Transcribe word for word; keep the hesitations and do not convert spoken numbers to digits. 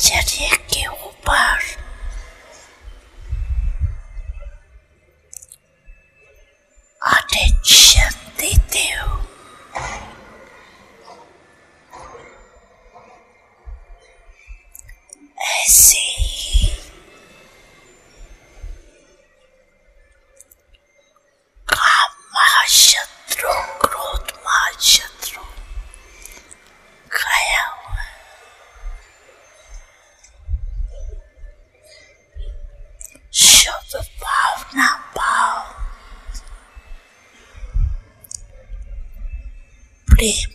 ब्रह्मचर्य के ऊपर अटेंशन देते हो। ऐसे ही काम महाशत्रु, क्रोध महाशत्रु खाया हुआ है। शुभ भावना भाव, प्रेम